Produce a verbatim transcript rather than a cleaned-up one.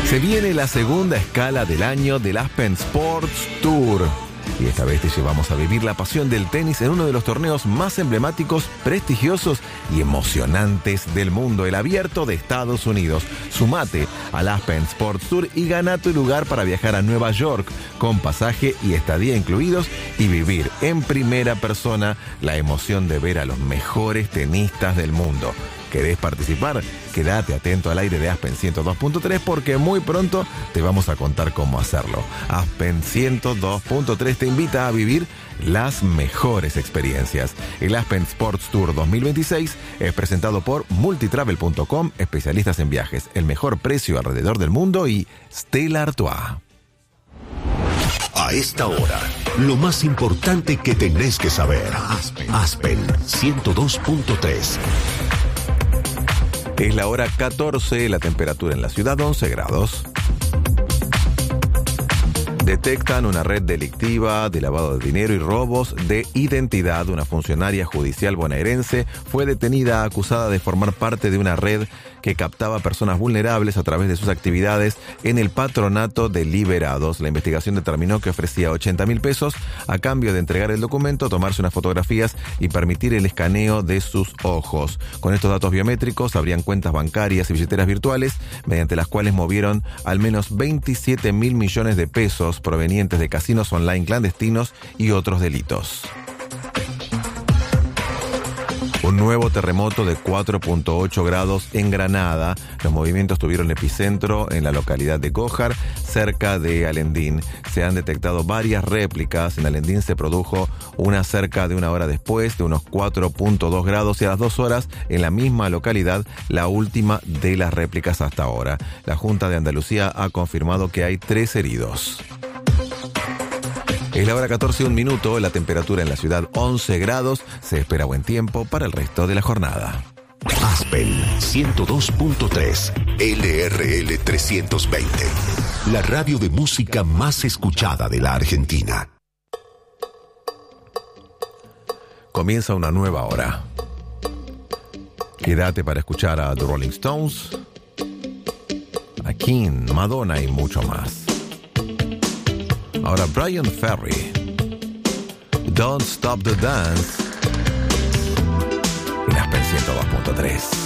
Se viene la segunda escala del año del Aspen Sports Tour. Y esta vez te llevamos a vivir la pasión del tenis en uno de los torneos más emblemáticos, prestigiosos y emocionantes del mundo, el Abierto de Estados Unidos. Sumate al Aspen Sports Tour y gana tu lugar para viajar a Nueva York con pasaje y estadía incluidos y vivir en primera persona la emoción de ver a los mejores tenistas del mundo. ¿Querés participar? Quédate atento al aire de Aspen ciento dos punto tres porque muy pronto te vamos a contar cómo hacerlo. Aspen ciento dos punto tres te invita a vivir las mejores experiencias. El Aspen Sports Tour dos mil veintiséis es presentado por multitravel punto com, especialistas en viajes, el mejor precio alrededor del mundo y Stella Artois. A esta hora, lo más importante que tenés que saber. Aspen, Aspen ciento dos punto tres. Es la hora catorce, la temperatura en la ciudad once grados. Detectan una red delictiva de lavado de dinero y robos de identidad. Una funcionaria judicial bonaerense fue detenida acusada de formar parte de una red que captaba personas vulnerables a través de sus actividades en el patronato de liberados. La investigación determinó que ofrecía ochenta mil pesos a cambio de entregar el documento, tomarse unas fotografías y permitir el escaneo de sus ojos. Con estos datos biométricos abrían cuentas bancarias y billeteras virtuales mediante las cuales movieron al menos veintisiete mil millones de pesos provenientes de casinos online clandestinos y otros delitos. Un nuevo terremoto de cuatro punto ocho grados en Granada. Los movimientos tuvieron epicentro en la localidad de Gójar, cerca de Alendín. Se han detectado varias réplicas. En Alendín se produjo una cerca de una hora después, de unos cuatro punto dos grados, y a las dos horas en la misma localidad, la última de las réplicas hasta ahora. La Junta de Andalucía ha confirmado que hay tres heridos. Es la hora catorce, un minuto, la temperatura en la ciudad once grados, se espera buen tiempo para el resto de la jornada. Aspen ciento dos punto tres, L R L trescientos veinte, la radio de música más escuchada de la Argentina. Comienza una nueva hora. Quédate para escuchar a The Rolling Stones, a King, Madonna y mucho más. Ahora Brian Ferry, Don't Stop the Dance, en Aspen ciento dos punto tres.